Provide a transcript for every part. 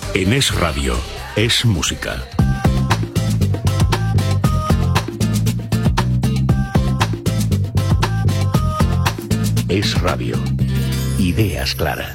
En Es Radio, es música. Es Radio. Ideas claras.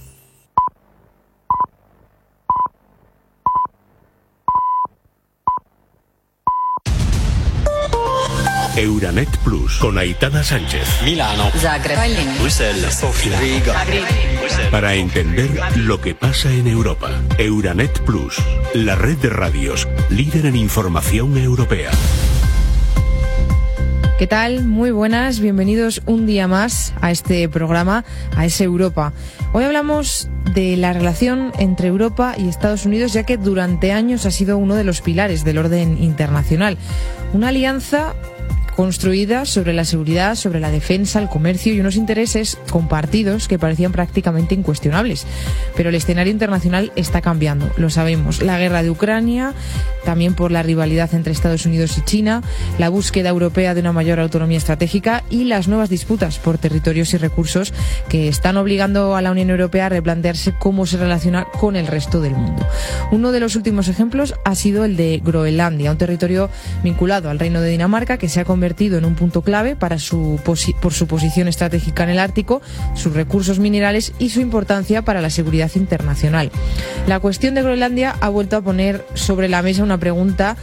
Euranet Plus con Aitana Sánchez. Milano, Zagreb, Bruselas, Sofía, Riga. Para entender lo que pasa en Europa. Euranet Plus, la red de radios líder en información europea. ¿Qué tal? Muy buenas, bienvenidos un día más a este programa, a Es Europa. Hoy hablamos de la relación entre Europa y Estados Unidos, ya que durante años ha sido uno de los pilares del orden internacional. Una alianza construida sobre la seguridad, sobre la defensa, el comercio y unos intereses compartidos que parecían prácticamente incuestionables. Pero el escenario internacional está cambiando, lo sabemos. La guerra de Ucrania, también por la rivalidad entre Estados Unidos y China, la búsqueda europea de una mayor autonomía estratégica y las nuevas disputas por territorios y recursos que están obligando a la Unión Europea a replantearse cómo se relaciona con el resto del mundo. Uno de los últimos ejemplos ha sido el de Groenlandia, un territorio vinculado al Reino de Dinamarca que se ha convertido en un punto clave por su posición estratégica en el Ártico, sus recursos minerales y su importancia para la seguridad internacional. La cuestión de Groenlandia ha vuelto a poner sobre la mesa una pregunta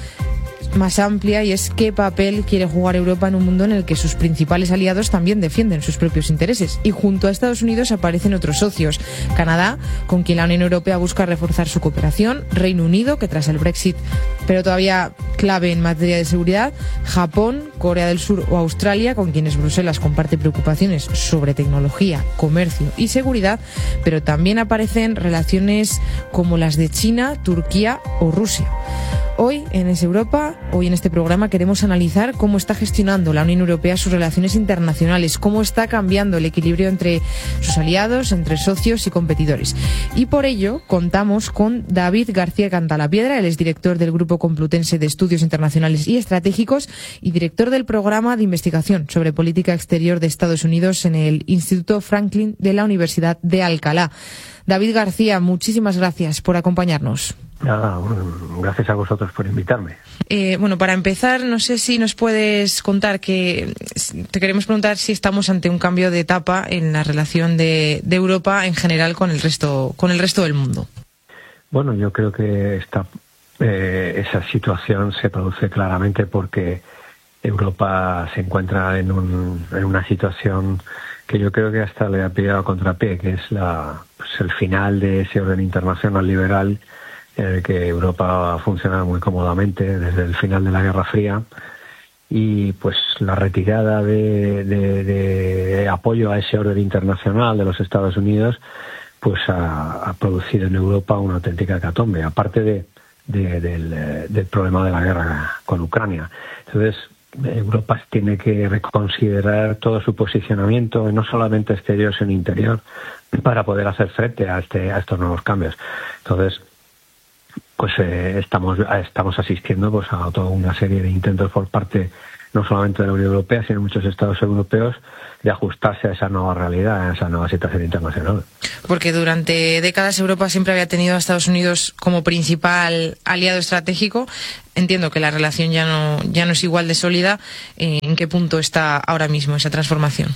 más amplia, y es qué papel quiere jugar Europa en un mundo en el que sus principales aliados también defienden sus propios intereses, y junto a Estados Unidos aparecen otros socios: Canadá, con quien la Unión Europea busca reforzar su cooperación; Reino Unido, que tras el Brexit, pero todavía clave en materia de seguridad; Japón, Corea del Sur o Australia, con quienes Bruselas comparte preocupaciones sobre tecnología, comercio y seguridad, pero también aparecen relaciones como las de China, Turquía o Rusia. Hoy en Es Europa, hoy en este programa, queremos analizar cómo está gestionando la Unión Europea sus relaciones internacionales, cómo está cambiando el equilibrio entre sus aliados, entre socios y competidores. Y por ello contamos con David García Cantalapiedra. Él es director del Grupo Complutense de Estudios Internacionales y Estratégicos y director del programa de investigación sobre política exterior de Estados Unidos en el Instituto Franklin de la Universidad de Alcalá. David García, muchísimas gracias por acompañarnos. Nada, gracias a vosotros por invitarme. Para empezar, no sé si nos puedes contar te queremos preguntar si estamos ante un cambio de etapa en la relación de Europa en general con el resto del mundo. Bueno, yo creo que esa situación se produce claramente porque Europa se encuentra en una situación que yo creo que hasta le ha pillado a contrapié, que es el final de ese orden internacional liberal en el que Europa ha funcionado muy cómodamente desde el final de la Guerra Fría, y pues la retirada de apoyo a ese orden internacional de los Estados Unidos pues ha producido en Europa una auténtica hecatombe, aparte del problema de la guerra con Ucrania. Entonces Europa tiene que reconsiderar todo su posicionamiento, no solamente exterior sino interior, para poder hacer frente a estos nuevos cambios. Entonces pues estamos asistiendo pues a toda una serie de intentos por parte no solamente de la Unión Europea, sino de muchos estados europeos, de ajustarse a esa nueva realidad, a esa nueva situación internacional. Porque durante décadas Europa siempre había tenido a Estados Unidos como principal aliado estratégico. Entiendo que la relación ya no es igual de sólida. ¿En qué punto está ahora mismo esa transformación?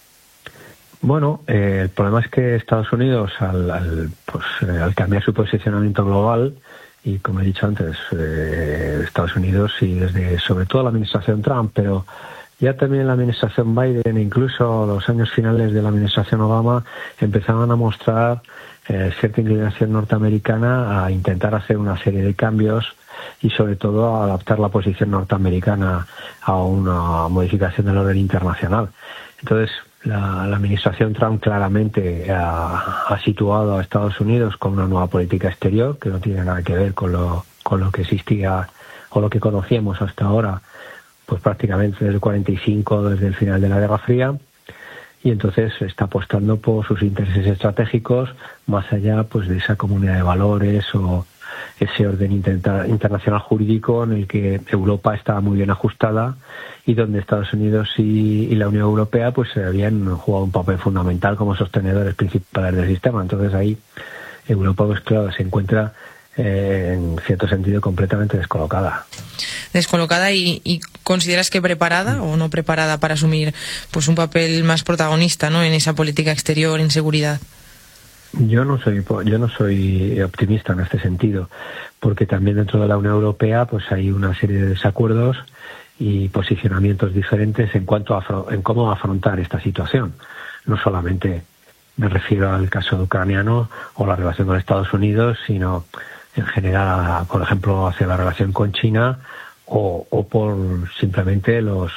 Bueno, el problema es que Estados Unidos, al cambiar su posicionamiento global, y como he dicho antes, Estados Unidos y sobre todo la administración Trump, pero ya también la administración Biden e incluso los años finales de la administración Obama, empezaban a mostrar cierta inclinación norteamericana a intentar hacer una serie de cambios y sobre todo a adaptar la posición norteamericana a una modificación del orden internacional. Entonces, la administración Trump claramente ha situado a Estados Unidos con una nueva política exterior que no tiene nada que ver con lo que existía o lo que conocíamos hasta ahora, pues prácticamente desde el 45, desde el final de la Guerra Fría, y entonces está apostando por sus intereses estratégicos más allá pues de esa comunidad de valores o ese orden internacional jurídico en el que Europa estaba muy bien ajustada y donde Estados Unidos y la Unión Europea pues habían jugado un papel fundamental como sostenedores principales del sistema. Entonces ahí Europa, pues claro, se encuentra en cierto sentido completamente descolocada. Descolocada y ¿consideras que preparada o no preparada para asumir pues un papel más protagonista, ¿no?, en esa política exterior, en seguridad? Yo no soy optimista en este sentido, porque también dentro de la Unión Europea pues hay una serie de desacuerdos y posicionamientos diferentes en cuanto en cómo afrontar esta situación. No solamente me refiero al caso ucraniano o la relación con Estados Unidos, sino en general, por ejemplo, hacia la relación con China o por simplemente los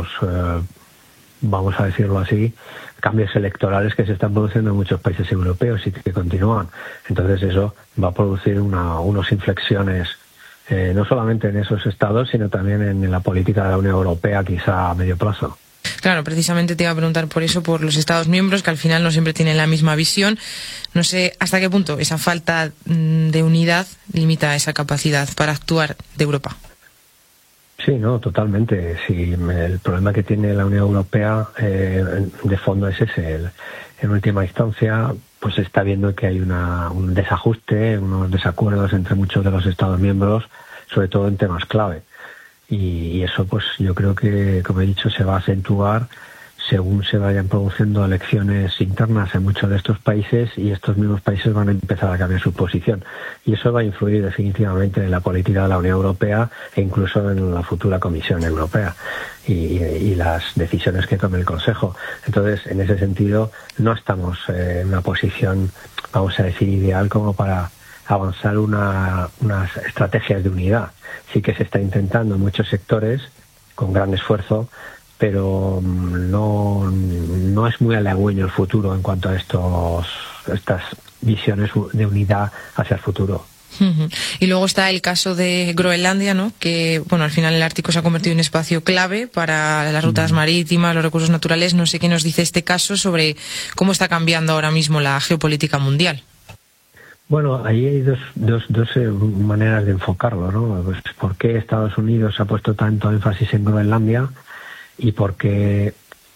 vamos a decirlo así, cambios electorales que se están produciendo en muchos países europeos y que continúan. Entonces eso va a producir unas inflexiones no solamente en esos estados, sino también en la política de la Unión Europea, quizá a medio plazo. Claro, precisamente te iba a preguntar por eso, por los Estados miembros, que al final no siempre tienen la misma visión. No sé hasta qué punto esa falta de unidad limita esa capacidad para actuar de Europa. Sí, no, totalmente. Sí, el problema que tiene la Unión Europea de fondo es ese. En última instancia, pues se está viendo que hay un desajuste, unos desacuerdos entre muchos de los Estados miembros, sobre todo en temas clave. Y eso, pues yo creo que, como he dicho, se va a acentuar según se vayan produciendo elecciones internas en muchos de estos países, y estos mismos países van a empezar a cambiar su posición. Y eso va a influir definitivamente en la política de la Unión Europea e incluso en la futura Comisión Europea y las decisiones que tome el Consejo. Entonces, en ese sentido, no estamos en una posición, vamos a decir, ideal como para avanzar unas estrategias de unidad. Sí que se está intentando en muchos sectores con gran esfuerzo, pero no es muy halagüeño el futuro en cuanto a estas visiones de unidad hacia el futuro. Y luego está el caso de Groenlandia, ¿no?, que bueno, al final el Ártico se ha convertido en un espacio clave para las rutas marítimas, los recursos naturales. No sé qué nos dice este caso sobre cómo está cambiando ahora mismo la geopolítica mundial. Bueno, ahí hay dos maneras de enfocarlo, ¿no? Pues, ¿por qué Estados Unidos ha puesto tanto énfasis en Groenlandia y por qué,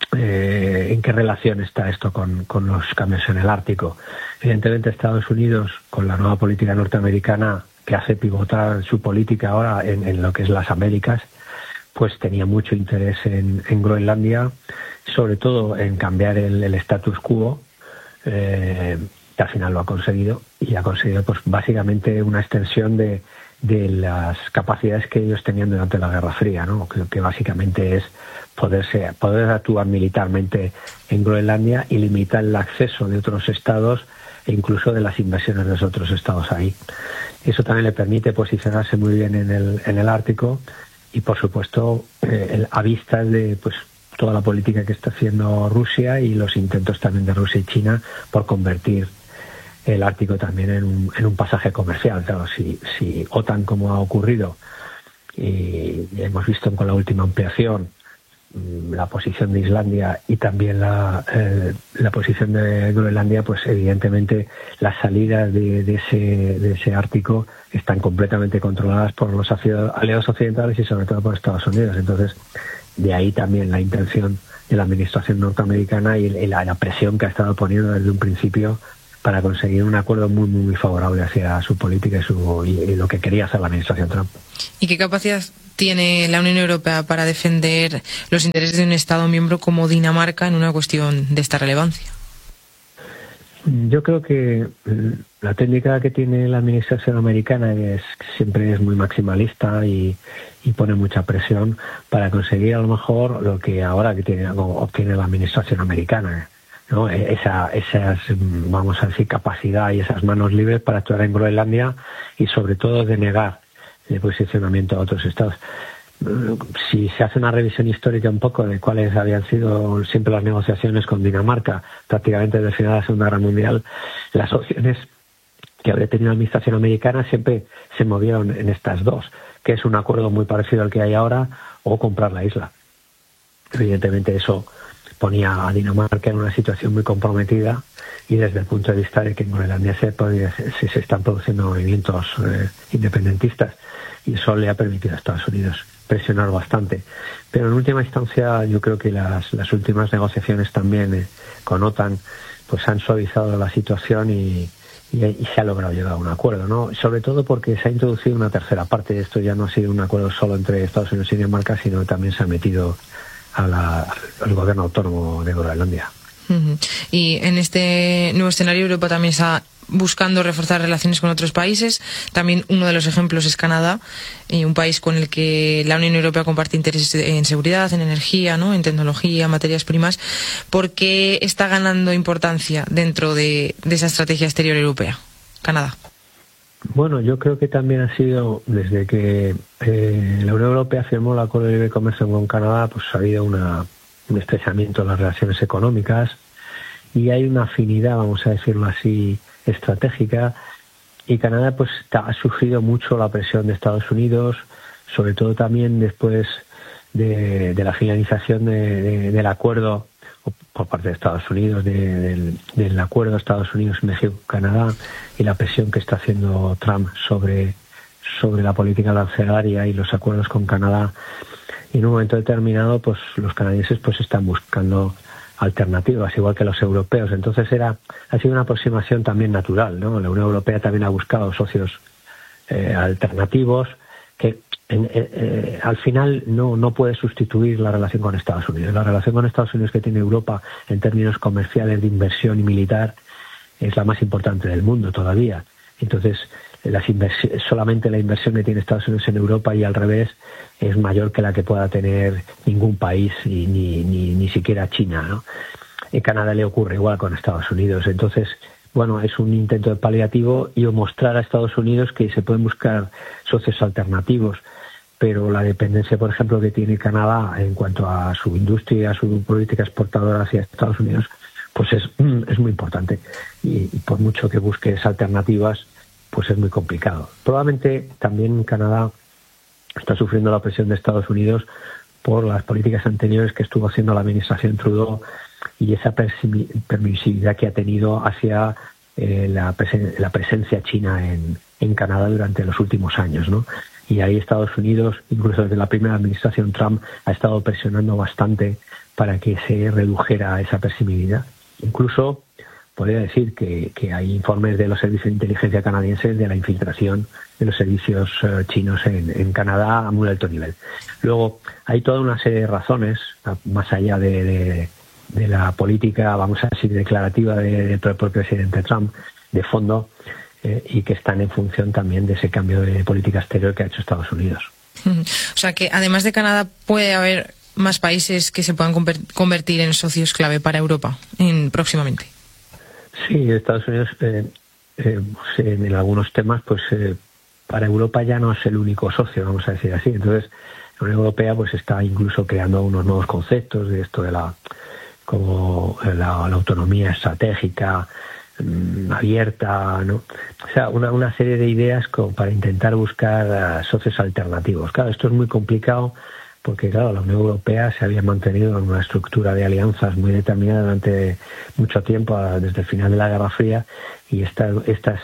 en qué relación está esto con los cambios en el Ártico? Evidentemente, Estados Unidos, con la nueva política norteamericana que hace pivotar su política ahora en lo que es las Américas, pues tenía mucho interés en Groenlandia, sobre todo en cambiar el status quo, que al final lo ha conseguido, y ha conseguido pues básicamente una extensión de las capacidades que ellos tenían durante la Guerra Fría, ¿no? Que básicamente es poder actuar militarmente en Groenlandia y limitar el acceso de otros estados e incluso de las invasiones de los otros estados ahí. Eso también le permite posicionarse muy bien en el Ártico y, por supuesto, a vista de pues toda la política que está haciendo Rusia y los intentos también de Rusia y China por convertir el Ártico también en un pasaje comercial. Claro, si OTAN, como ha ocurrido, y hemos visto con la última ampliación la posición de Islandia y también la posición de Groenlandia, pues evidentemente las salidas de ese Ártico están completamente controladas por los aliados occidentales y sobre todo por Estados Unidos. Entonces, de ahí también la intención de la administración norteamericana y la presión que ha estado poniendo desde un principio para conseguir un acuerdo muy, muy, muy favorable hacia su política y lo que quería hacer la administración Trump. ¿Y qué capacidad tiene la Unión Europea para defender los intereses de un Estado miembro como Dinamarca en una cuestión de esta relevancia? Yo creo que la técnica que tiene la administración americana siempre es muy maximalista y pone mucha presión para conseguir a lo mejor lo que ahora obtiene la administración americana, ¿no? Esas, vamos a decir, capacidad y esas manos libres para actuar en Groenlandia y sobre todo de negar el posicionamiento a otros estados. Si se hace una revisión histórica un poco de cuáles habían sido siempre las negociaciones con Dinamarca, prácticamente desde el final de la Segunda Guerra Mundial, las opciones que habría tenido la administración americana siempre se movieron en estas dos, que es un acuerdo muy parecido al que hay ahora o comprar la isla. Evidentemente eso ponía a Dinamarca en una situación muy comprometida y desde el punto de vista de que en Groenlandia se están produciendo movimientos independentistas y eso le ha permitido a Estados Unidos presionar bastante. Pero en última instancia yo creo que las últimas negociaciones también con OTAN pues han suavizado la situación y se ha logrado llegar a un acuerdo, ¿no? Sobre todo porque se ha introducido una tercera parte. Esto ya no ha sido un acuerdo solo entre Estados Unidos y Dinamarca, sino también se ha metido al gobierno autónomo de Groenlandia. Y en este nuevo escenario Europa también está buscando reforzar relaciones con otros países. También uno de los ejemplos es Canadá, un país con el que la Unión Europea comparte intereses en seguridad, en energía, ¿no?, en tecnología, materias primas. ¿Por qué está ganando importancia dentro de esa estrategia exterior europea, Canadá? Bueno, yo creo que también ha sido desde que la Unión Europea firmó el Acuerdo de Libre Comercio con Canadá, pues ha habido un estrechamiento de las relaciones económicas y hay una afinidad, vamos a decirlo así, estratégica, y Canadá pues ha sufrido mucho la presión de Estados Unidos, sobre todo también después de la finalización del acuerdo por parte de Estados Unidos, del acuerdo Estados Unidos-México-Canadá, y la presión que está haciendo Trump sobre la política arancelaria y los acuerdos con Canadá. Y en un momento determinado pues los canadienses pues están buscando alternativas, igual que los europeos. Entonces ha sido una aproximación también natural, ¿no? La Unión Europea también ha buscado socios alternativos que al final no puede sustituir la relación con Estados Unidos. La relación con Estados Unidos que tiene Europa en términos comerciales, de inversión y militar es la más importante del mundo todavía. Entonces solamente la inversión que tiene Estados Unidos en Europa y al revés es mayor que la que pueda tener ningún país, y ni siquiera China, ¿no? En Canadá le ocurre igual con Estados Unidos. Entonces, bueno, es un intento de paliativo y mostrar a Estados Unidos que se pueden buscar socios alternativos, pero la dependencia, por ejemplo, que tiene Canadá en cuanto a su industria, a su política exportadora hacia Estados Unidos, pues es muy importante, y por mucho que busques alternativas, pues es muy complicado. Probablemente también Canadá está sufriendo la presión de Estados Unidos por las políticas anteriores que estuvo haciendo la administración Trudeau y esa permisividad que ha tenido hacia la presencia china en Canadá durante los últimos años, ¿no? Y ahí Estados Unidos, incluso desde la primera administración Trump, ha estado presionando bastante para que se redujera esa permisividad. Incluso podría decir que hay informes de los servicios de inteligencia canadienses de la infiltración de los servicios chinos en Canadá a muy alto nivel. Luego, hay toda una serie de razones, más allá de la política, vamos a decir, declarativa del propio presidente Trump, de fondo, y que están en función también de ese cambio de política exterior que ha hecho Estados Unidos. O sea que, además de Canadá, puede haber más países que se puedan convertir en socios clave para Europa próximamente. Sí, Estados Unidos en algunos temas pues para Europa ya no es el único socio, vamos a decir así. Entonces la Unión Europea pues está incluso creando unos nuevos conceptos de esto de la autonomía estratégica abierta, ¿no? O sea, una serie de ideas como para intentar buscar socios alternativos. Claro, esto es muy complicado porque, claro, la Unión Europea se había mantenido en una estructura de alianzas muy determinada durante mucho tiempo, desde el final de la Guerra Fría, y estas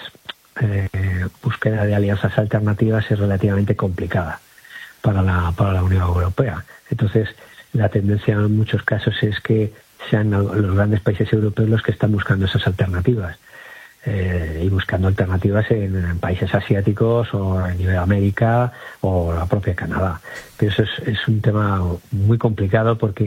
búsqueda de alianzas alternativas es relativamente complicada para la Unión Europea. Entonces, la tendencia en muchos casos es que sean los grandes países europeos los que están buscando esas alternativas. Y buscando alternativas en países asiáticos o en Iberoamérica o la propia Canadá. Pero eso es un tema muy complicado porque